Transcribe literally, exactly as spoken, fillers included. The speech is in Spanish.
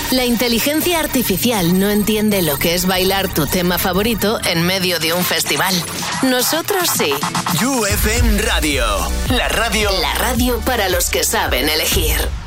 La inteligencia artificial no entiende lo que es bailar tu tema favorito en medio de un festival. Nosotros sí. U F M Radio. La radio. La radio para los que saben elegir.